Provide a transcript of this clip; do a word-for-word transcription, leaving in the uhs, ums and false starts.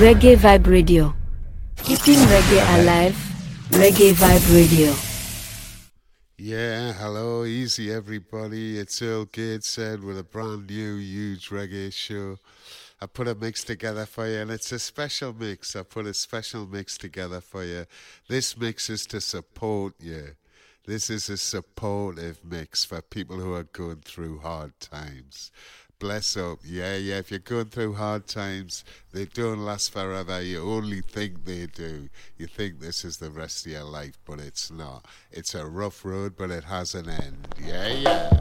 Reggae Vibe Radio. Keeping reggae alive. Reggae Vibe Radio. Yeah, hello, easy everybody. It's Earl Gateshead with a brand new huge reggae show. I put a mix together for you, and it's a special mix. I put a special mix together for you. This mix is to support you. This is a supportive mix for people who are going through hard times. Bless up. Yeah, yeah, if you're going through hard times, they don't last forever. You only think they do. You think this is the rest of your life, but it's not. It's a rough road, but it has an end. Yeah, yeah.